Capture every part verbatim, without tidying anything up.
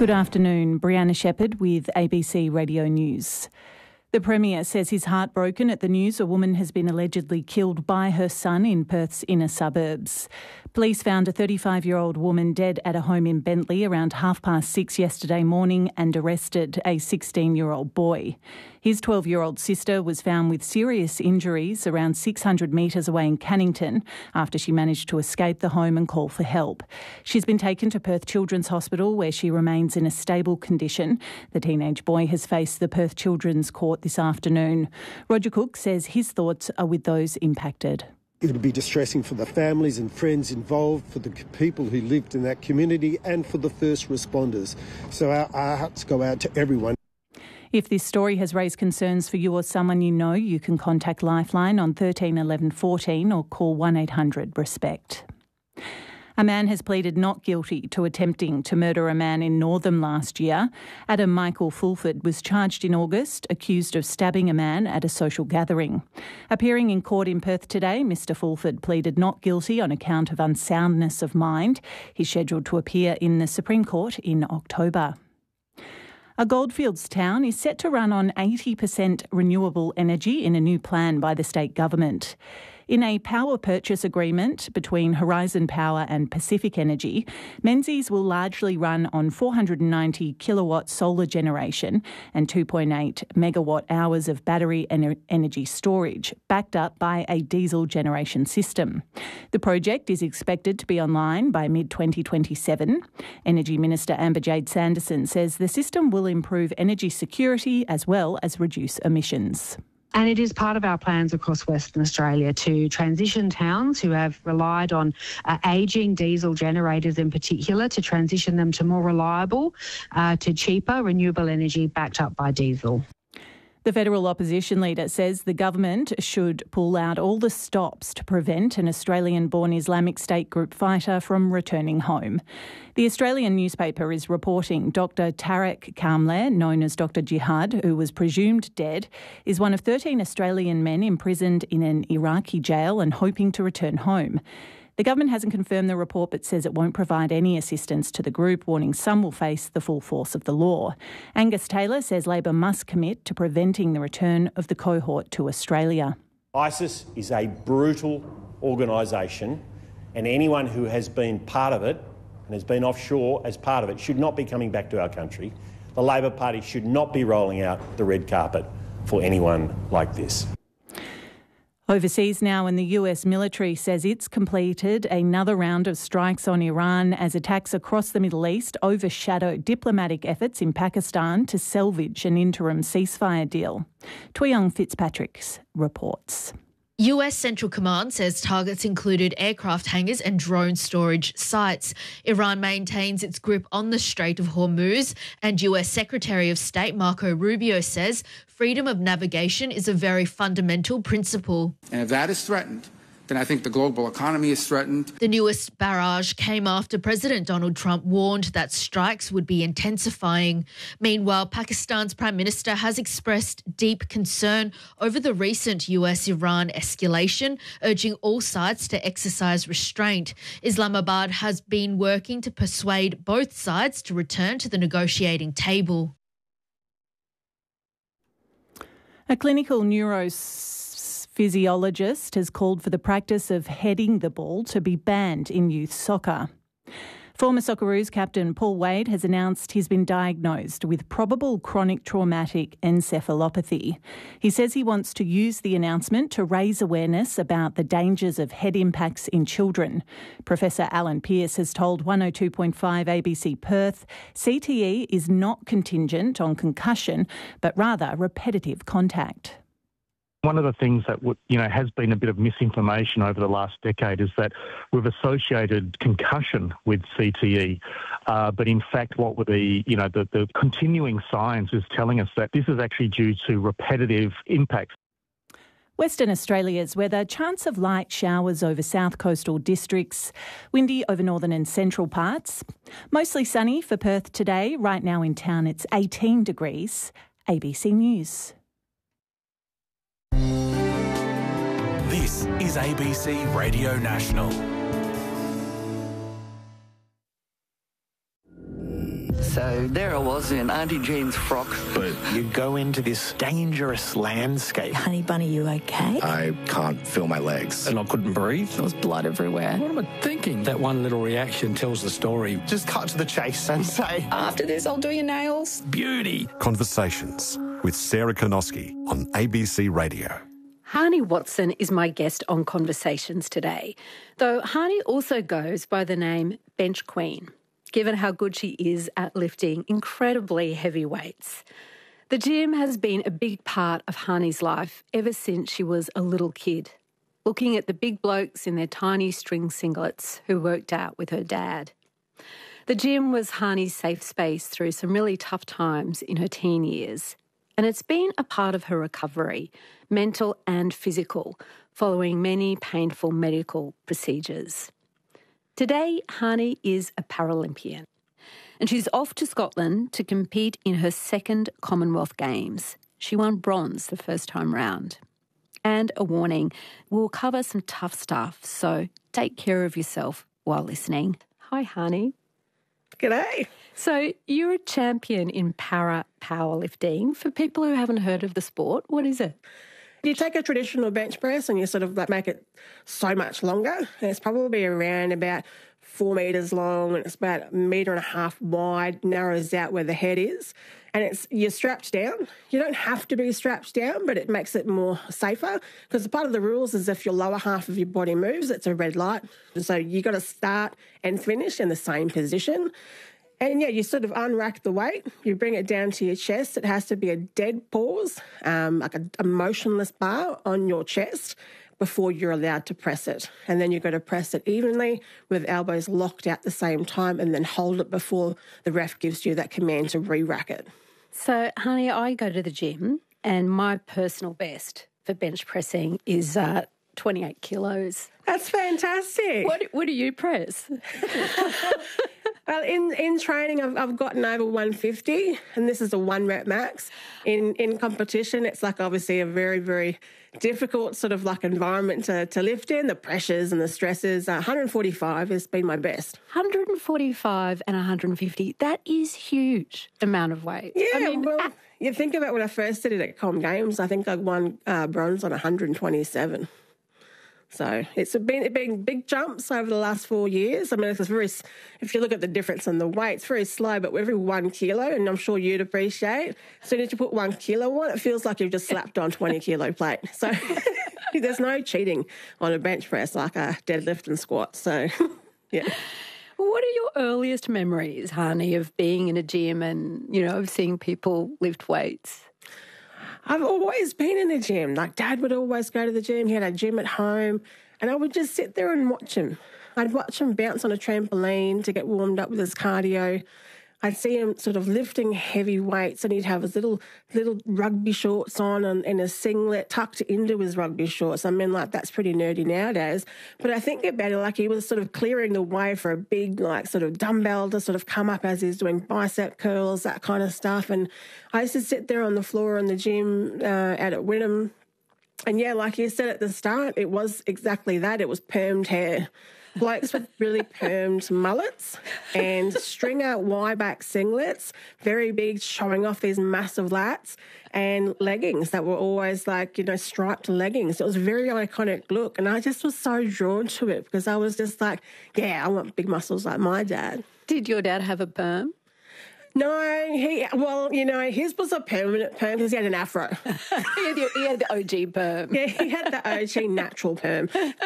Good afternoon, Brianna Shepherd with A B C Radio News. The Premier says he's heartbroken at the news a woman has been allegedly killed by her son in Perth's inner suburbs. Police found a thirty-five-year-old woman dead at a home in Bentley around half past six yesterday morning and arrested a sixteen-year-old boy. His twelve-year-old sister was found with serious injuries around six hundred metres away in Cannington after she managed to escape the home and call for help. She's been taken to Perth Children's Hospital where she remains in a stable condition. The teenage boy has faced the Perth Children's Court this afternoon. Roger Cook says his thoughts are with those impacted. It would be distressing for the families and friends involved, for the people who lived in that community and for the first responders. So our, our hearts go out to everyone. If this story has raised concerns for you or someone you know, you can contact Lifeline on thirteen eleven fourteen or call one eight hundred RESPECT. A man has pleaded not guilty to attempting to murder a man in Northam last year. Adam Michael Fulford was charged in August, accused of stabbing a man at a social gathering. Appearing in court in Perth today, Mister Fulford pleaded not guilty on account of unsoundness of mind. He's scheduled to appear in the Supreme Court in October. A Goldfields town is set to run on eighty percent renewable energy in a new plan by the state government. In a power purchase agreement between Horizon Power and Pacific Energy, Menzies will largely run on four hundred ninety kilowatt solar generation and two point eight megawatt hours of battery ener- energy storage, backed up by a diesel generation system. The project is expected to be online by mid twenty twenty-seven. Energy Minister Amber Jade Sanderson says the system will improve energy security as well as reduce emissions. And it is part of our plans across Western Australia to transition towns who have relied on uh, ageing diesel generators in particular, to transition them to more reliable, uh, to cheaper renewable energy backed up by diesel. The federal opposition leader says the government should pull out all the stops to prevent an Australian-born Islamic State group fighter from returning home. The Australian newspaper is reporting Doctor Tarek Kamler, known as Doctor Jihad, who was presumed dead, is one of thirteen Australian men imprisoned in an Iraqi jail and hoping to return home. The government hasn't confirmed the report but says it won't provide any assistance to the group, warning some will face the full force of the law. Angus Taylor says Labor must commit to preventing the return of the cohort to Australia. ISIS is a brutal organisation, and anyone who has been part of it and has been offshore as part of it should not be coming back to our country. The Labor Party should not be rolling out the red carpet for anyone like this. Overseas now, and the U S military says it's completed another round of strikes on Iran as attacks across the Middle East overshadow diplomatic efforts in Pakistan to salvage an interim ceasefire deal. Tuyong Fitzpatrick reports. U S Central Command says targets included aircraft hangars and drone storage sites. Iran maintains its grip on the Strait of Hormuz, and U S Secretary of State Marco Rubio says freedom of navigation is a very fundamental principle. And if that is threatened, then I think the global economy is threatened. The newest barrage came after President Donald Trump warned that strikes would be intensifying. Meanwhile, Pakistan's Prime Minister has expressed deep concern over the recent U S-Iran escalation, urging all sides to exercise restraint. Islamabad has been working to persuade both sides to return to the negotiating table. A clinical neurophysiologist has called for the practice of heading the ball to be banned in youth soccer. Former Socceroos captain Paul Wade has announced he's been diagnosed with probable chronic traumatic encephalopathy. He says he wants to use the announcement to raise awareness about the dangers of head impacts in children. Professor Alan Pearce has told one oh two point five A B C Perth C T E is not contingent on concussion, but rather repetitive contact. One of the things that you know has been a bit of misinformation over the last decade is that we've associated concussion with C T E, uh, but in fact, what were the you know the, the continuing science is telling us that this is actually due to repetitive impacts. Western Australia's weather, chance of light showers over south coastal districts, windy over northern and central parts. Mostly sunny for Perth today. Right now in town, it's eighteen degrees. A B C News. This is A B C Radio National. So there I was in Auntie Jean's frock. But you go into this dangerous landscape. Honey bunny, you okay? I can't feel my legs. And I couldn't breathe. There was blood everywhere. What am I thinking? That one little reaction tells the story. Just cut to the chase and say, after this, I'll do your nails. Beauty. Conversations with Sarah Konoski on A B C Radio. Hani Watson is my guest on Conversations today, though Hani also goes by the name Bench Queen, given how good she is at lifting incredibly heavy weights. The gym has been a big part of Hani's life ever since she was a little kid, looking at the big blokes in their tiny string singlets who worked out with her dad. The gym was Hani's safe space through some really tough times in her teen years, and it's been a part of her recovery, mental and physical, following many painful medical procedures. Today, Hani is a Paralympian, and she's off to Scotland to compete in her second Commonwealth Games. She won bronze the first time round. And a warning, we'll cover some tough stuff, so take care of yourself while listening. Hi, Hani. G'day. So you're a champion in para powerlifting. For people who haven't heard of the sport, what is it? You take a traditional bench press and you sort of like make it so much longer. And it's probably around about four metres long and it's about a metre and a half wide, narrows out where the head is. And it's you're strapped down. You don't have to be strapped down, but it makes it more safer because part of the rules is if your lower half of your body moves, it's a red light. So you got to start and finish in the same position. And, yeah, you sort of unrack the weight. You bring it down to your chest. It has to be a dead pause, um, like a, a motionless bar on your chest before you're allowed to press it. And then you've got to press it evenly with elbows locked at the same time and then hold it before the ref gives you that command to re-rack it. So, Hani, I go to the gym and my personal best for bench pressing is uh, twenty-eight kilos. That's fantastic. What, what do you press? Well, in, in training, I've, I've gotten over one fifty, and this is a one rep max. In in competition, it's like obviously a very, very difficult sort of like environment to, to lift in, the pressures and the stresses. Uh, one forty-five has been my best. one forty-five and one fifty, that is huge amount of weight. Yeah, I mean, well, ah. you think about when I first did it at Com Games, I think I won uh, bronze on one twenty-seven. So it's been it been big jumps over the last four years. I mean, it's very. If you look at the difference in the weight, it's very slow. But every one kilo, and I'm sure you'd appreciate, as soon as you put one kilo on, it feels like you've just slapped on twenty kilo plate. So there's no cheating on a bench press like a deadlift and squat. So yeah. What are your earliest memories, Hani, of being in a gym and you know of seeing people lift weights? I've always been in a gym. Like, Dad would always go to the gym. He had a gym at home. And I would just sit there and watch him. I'd watch him bounce on a trampoline to get warmed up with his cardio. I'd see him sort of lifting heavy weights and he'd have his little little rugby shorts on and, and a singlet tucked into his rugby shorts. I mean, like, that's pretty nerdy nowadays. But I think about it like he was sort of clearing the way for a big, like, sort of dumbbell to sort of come up as he's doing bicep curls, that kind of stuff. And I used to sit there on the floor in the gym uh, out at Wynnum. And, yeah, like you said at the start, it was exactly that. It was permed hair. Blokes with really permed mullets and stringer Y-back singlets, very big, showing off these massive lats, and leggings that were always like, you know, striped leggings. It was a very iconic look, and I just was so drawn to it because I was just like, yeah, I want big muscles like my dad. Did your dad have a perm? No, he, well, you know, his was a permanent perm because he had an afro. he, had the, he had the O G perm. Yeah, he had the O G natural perm.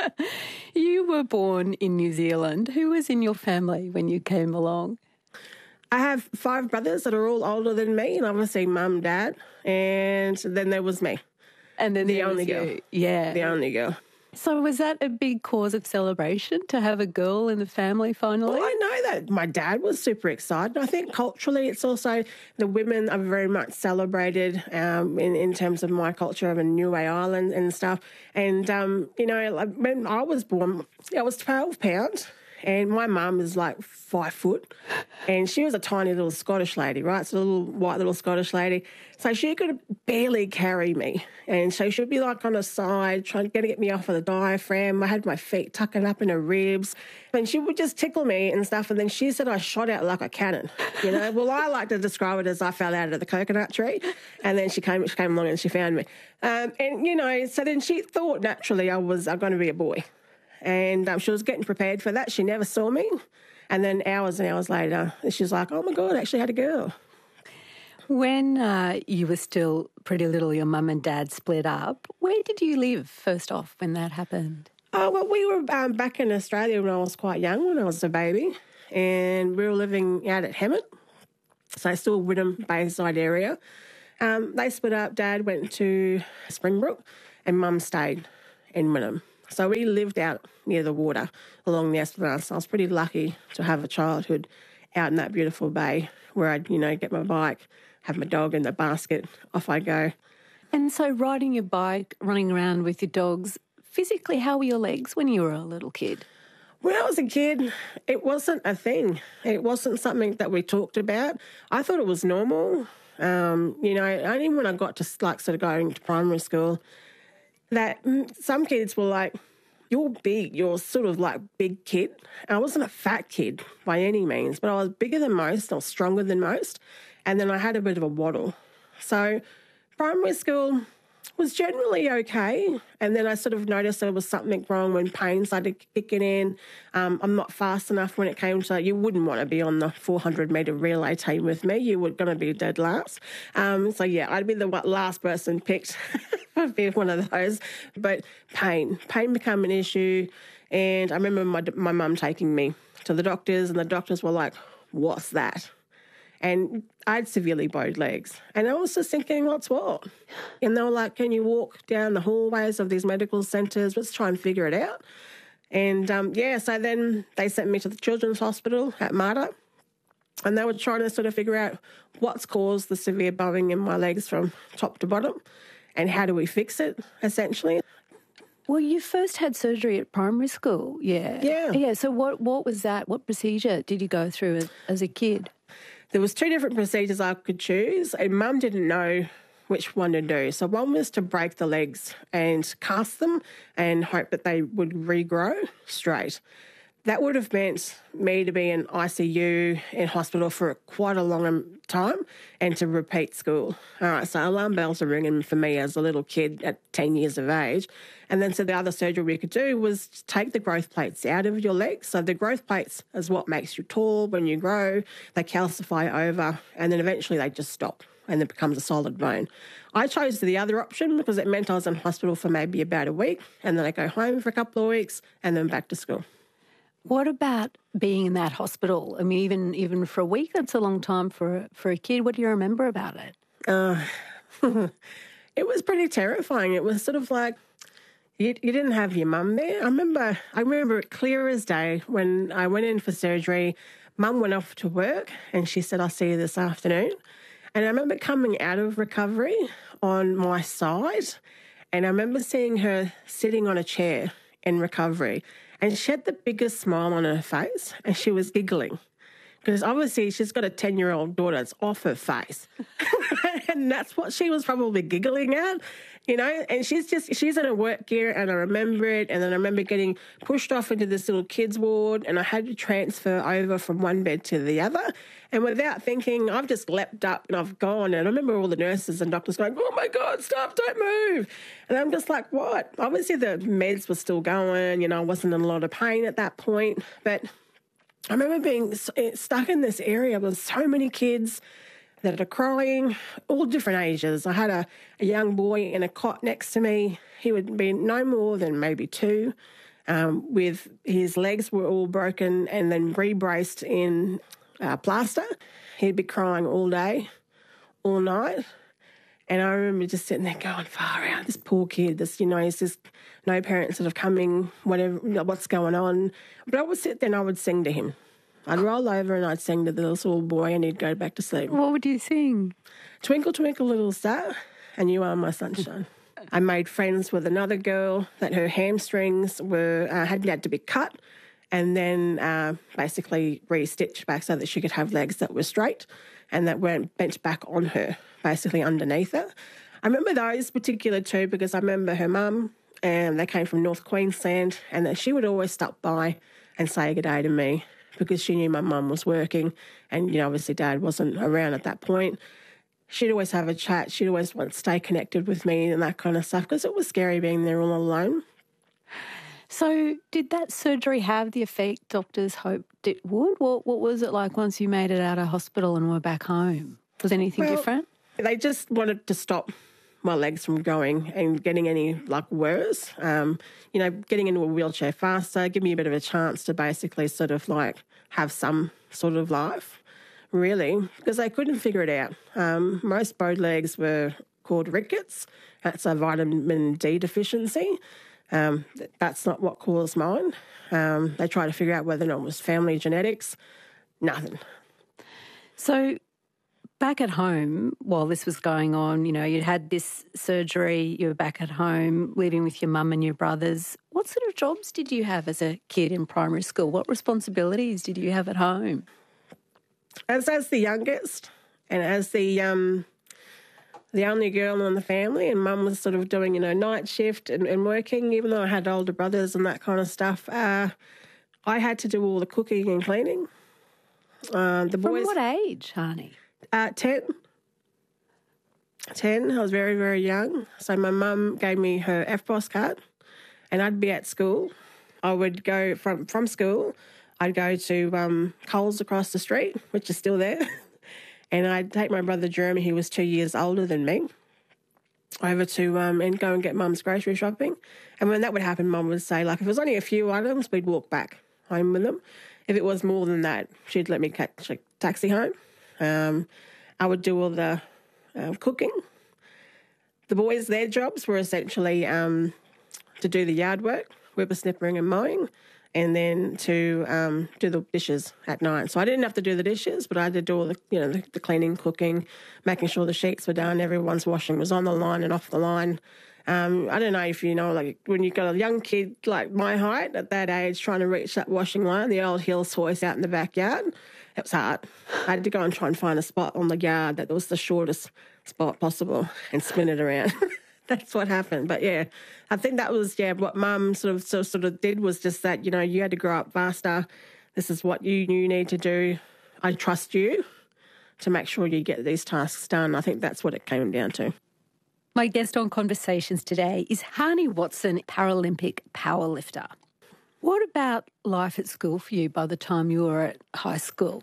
You were born in New Zealand. Who was in your family when you came along? I have five brothers that are all older than me, and obviously mum, dad, and then there was me. And then the there only was girl. You. Yeah. The only girl. So was that a big cause of celebration to have a girl in the family finally? Well, I know that my dad was super excited. I think culturally it's also the women are very much celebrated um, in, in terms of my culture of Niue Island and stuff. And, um, you know, like when I was born, I was twelve pounds And my mum is like five foot, and she was a tiny little Scottish lady, right? So a little white little Scottish lady. So she could barely carry me. And so she'd be like on the side, trying to get me off of the diaphragm. I had my feet tucking up in her ribs. And she would just tickle me and stuff. And then she said I shot out like a cannon, you know. Well, I like to describe it as I fell out of the coconut tree. And then she came, she came along and she found me. Um, and, you know, so then she thought naturally I was going to be a boy. And um, she was getting prepared for that. She never saw me. And then hours and hours later, she's like, oh, my God, I actually had a girl. When uh, you were still pretty little, your mum and dad split up. Where did you live, first off, when that happened? Oh, well, we were um, back in Australia when I was quite young, when I was a baby. And we were living out at Hemmett, so still Wynnum Bayside area. Um, they split up. Dad went to Springbrook and Mum stayed in Wynnum. So we lived out near the water along the Esplanade. So I was pretty lucky to have a childhood out in that beautiful bay where I'd, you know, get my bike, have my dog in the basket, off I go. And so riding your bike, running around with your dogs, physically, how were your legs when you were a little kid? When I was a kid, it wasn't a thing. It wasn't something that we talked about. I thought it was normal. Um, you know, only when I got to like sort of going to primary school, that some kids were like, you're big, you're sort of like big kid. I wasn't a fat kid by any means, but I was bigger than most, I was stronger than most, and then I had a bit of a waddle. So primary school was generally okay, and then I sort of noticed there was something wrong when pain started kicking in. Um, I'm not fast enough when it came to, you wouldn't want to be on the four hundred metre relay team with me. You were going to be dead last. Um, so, yeah, I'd be the last person picked. I'd be one of those. But pain. Pain became an issue, and I remember my my mum taking me to the doctors, and the doctors were like, what's that? And I had severely bowed legs. And I was just thinking, what's what? And they were like, can you walk down the hallways of these medical centres? Let's try and figure it out. And, um, yeah, so then they sent me to the Children's Hospital at Mater. And they were trying to sort of figure out what's caused the severe bowing in my legs from top to bottom and how do we fix it, essentially. Well, you first had surgery at primary school, yeah. Yeah. Yeah, so what, what was that? What procedure did you go through as, as a kid? There was two different procedures I could choose, and Mum didn't know which one to do. So one was to break the legs and cast them and hope that they would regrow straight. That would have meant me to be in I C U in hospital for quite a long time and to repeat school. All right, so alarm bells are ringing for me as a little kid at ten years of age. And then so the other surgery we could do was take the growth plates out of your legs. So the growth plates is what makes you tall when you grow. They calcify over and then eventually they just stop and it becomes a solid bone. I chose the other option because it meant I was in hospital for maybe about a week and then I go home for a couple of weeks and then back to school. What about being in that hospital? I mean, even even for a week, that's a long time for a, for a kid. What do you remember about it? Uh, it was pretty terrifying. It was sort of like you, you didn't have your mum there. I remember, I remember it clear as day when I went in for surgery. Mum went off to work and she said, "I'll see you this afternoon." And I remember coming out of recovery on my side, and I remember seeing her sitting on a chair in recovery. And she had the biggest smile on her face and she was giggling because obviously she's got a ten-year-old daughter that's off her face. And that's what she was probably giggling at, you know, and she's just, she's in her work gear and I remember it. And then I remember getting pushed off into this little kids ward and I had to transfer over from one bed to the other. And without thinking, I've just leapt up and I've gone. And I remember all the nurses and doctors going, "Oh my God, stop, don't move." And I'm just like, what? Obviously the meds were still going, you know, I wasn't in a lot of pain at that point. But I remember being stuck in this area with so many kids that are crying, all different ages. I had a, a young boy in a cot next to me. He would be no more than maybe two, um, with his legs were all broken and then re-braced in uh, plaster. He'd be crying all day, all night. And I remember just sitting there going, far out, this poor kid, this, you know, he's just no parents sort of coming, whatever, you know, what's going on. But I would sit there and I would sing to him. I'd roll over and I'd sing to the little boy and he'd go back to sleep. What would you sing? Twinkle, twinkle, little star, and you are my sunshine. I made friends with another girl that her hamstrings were uh, had had to be cut, and then uh, basically re-stitched back so that she could have legs that were straight and that weren't bent back on her, basically underneath her. I remember those particular two because I remember her mum, and they came from North Queensland, and that she would always stop by and say good day to me because she knew my mum was working and, you know, obviously Dad wasn't around at that point. She'd always have a chat. She'd always want to stay connected with me and that kind of stuff because it was scary being there all alone. So did that surgery have the effect doctors hoped it would? What, what was it like once you made it out of hospital and were back home? Was anything well, different? They just wanted to stop my legs from going and getting any, like, worse. Um, you know, getting into a wheelchair faster, give me a bit of a chance to basically sort of, like, have some sort of life, really, because they couldn't figure it out. Um, most bowed legs were called rickets. That's a vitamin D deficiency. Um, that's not what caused mine. Um, they tried to figure out whether or not it was family genetics. Nothing. So back at home, while this was going on, you know, you'd had this surgery, you were back at home living with your mum and your brothers. What sort of jobs did you have as a kid in primary school? What responsibilities did you have at home? As as the youngest and as the um, the only girl in the family, and Mum was sort of doing, you know, night shift and, and working, even though I had older brothers and that kind of stuff, uh, I had to do all the cooking and cleaning. Uh, the boys, From what age, Hani? Uh, ten. ten. I was very, very young. So my mum gave me her F B O S card and I'd be at school. I would go from, from school, I'd go to um, Coles across the street, which is still there, and I'd take my brother Jeremy, who was two years older than me, over to um, and go and get Mum's grocery shopping. And when that would happen, Mum would say, like, if it was only a few items, we'd walk back home with them. If it was more than that, she'd let me catch a taxi home. Um, I would do all the uh, cooking. The boys, their jobs were essentially um, to do the yard work, whippersnippering and mowing, and then to um, do the dishes at night. So I didn't have to do the dishes, but I had to do all the, you know, the, the cleaning, cooking, making sure the sheets were done, everyone's washing was on the line and off the line. Um, I don't know if you know, like when you've got a young kid like my height at that age trying to reach that washing line, the old Hills hoist out in the backyard, it was hard. I had to go and try and find a spot on the yard that was the shortest spot possible and spin it around. That's what happened. But, yeah, I think that was, yeah, what Mum sort of, sort of sort of did was just that, you know, you had to grow up faster. This is what you, you need to do. I trust you to make sure you get these tasks done. I think that's what it came down to. My guest on Conversations today is Hani Watson, Paralympic powerlifter. What about life at school for you by the time you were at high school?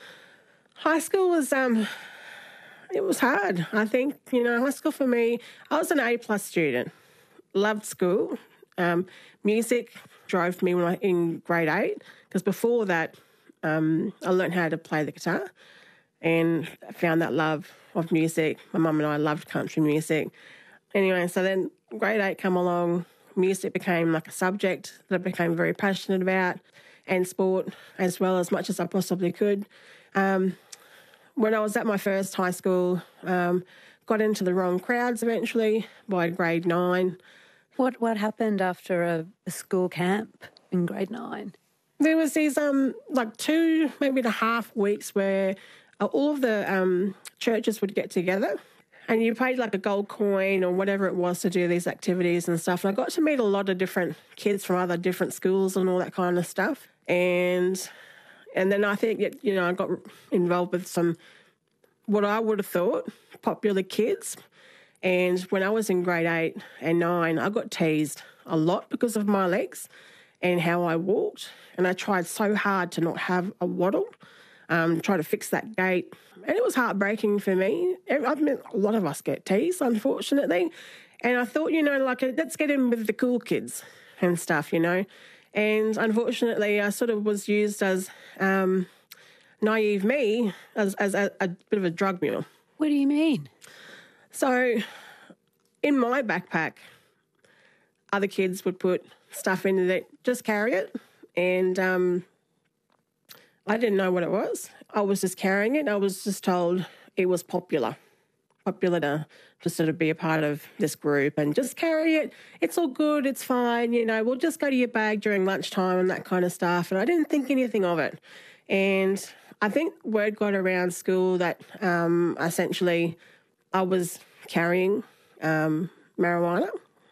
High school was... um. It was hard. I think, you know, high school for me, I was an A-plus student. Loved school. Um, music drove me when I, in grade eight, because before that um, I learned how to play the guitar and found that love of music. My mum and I loved country music. Anyway, so then grade eight come along, music became like a subject that I became very passionate about, and sport as well, as much as I possibly could. Um When I was at my first high school, um, got into the wrong crowds eventually by grade nine. What what happened after a, a school camp in grade nine? There was these um like two, maybe and a half weeks where uh, all of the um, churches would get together and you paid like a gold coin or whatever it was to do these activities and stuff. And I got to meet a lot of different kids from other different schools and all that kind of stuff. And... And then I think, you know, I got involved with some, what I would have thought, popular kids. And when I was in grade eight and nine, I got teased a lot because of my legs and how I walked. And I tried so hard to not have a waddle, um, try to fix that gait. And it was heartbreaking for me. I mean, a lot of us get teased, unfortunately. And I thought, you know, like, let's get in with the cool kids and stuff, you know. And unfortunately, I sort of was used as um, naive me, as, as a, a bit of a drug mule. What do you mean? So in my backpack, other kids would put stuff in it, just carry it. And um, I didn't know what it was. I was just carrying it. I was just told it was popular. popular to, to sort of be a part of this group and just carry it. It's all good. It's fine. You know, we'll just go to your bag during lunchtime and that kind of stuff. And I didn't think anything of it. And I think word got around school that um, essentially I was carrying um, marijuana.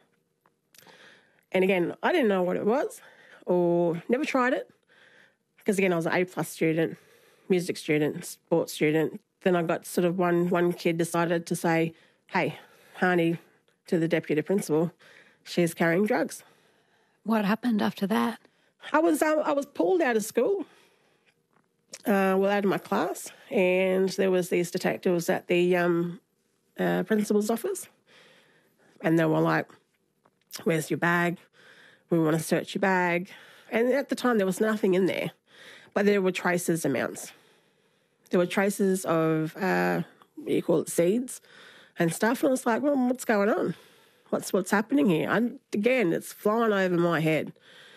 And again, I didn't know what it was or never tried it because, again, I was an A-plus student, music student, sports student. Then I got sort of one one kid decided to say, hey, Hani, to the deputy principal, she's carrying drugs. What happened after that? I was um, I was pulled out of school. Uh, well, out of my class, and there was these detectives at the um, uh, principal's office, and they were like, where's your bag? We want to search your bag. And at the time, there was nothing in there, but there were traces amounts. There were traces of, uh, what do you call it, seeds and stuff, and I was like, well, what's going on? What's what's happening here? And again, it's flying over my head.